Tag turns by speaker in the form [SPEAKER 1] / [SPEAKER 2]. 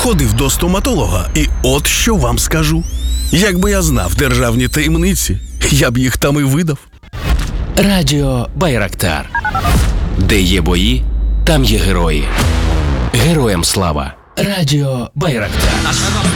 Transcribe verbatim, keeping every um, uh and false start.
[SPEAKER 1] ходив до стоматолога, і от що вам скажу. Якби я знав державні таємниці, я б їх там і видав.
[SPEAKER 2] Радіо Байрактар. Де є бої, там є герої. Героям слава. Радіо Байрактар.